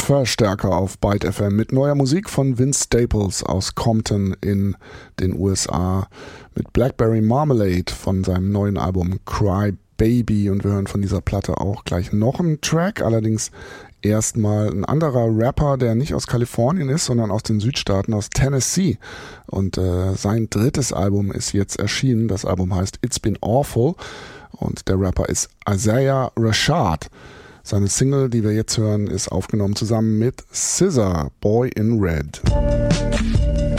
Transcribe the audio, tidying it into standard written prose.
Verstärker auf Byte FM mit neuer Musik von Vince Staples aus Compton in den USA mit Blackberry Marmalade von seinem neuen Album Cry Baby, und wir hören von dieser Platte auch gleich noch einen Track, allerdings erstmal ein anderer Rapper, der nicht aus Kalifornien ist, sondern aus den Südstaaten, aus Tennessee, und sein drittes Album ist jetzt erschienen. Das Album heißt It's Been Awful und der Rapper ist Isaiah Rashad. Seine Single, die wir jetzt hören, ist aufgenommen zusammen mit SZA, Boy in Red.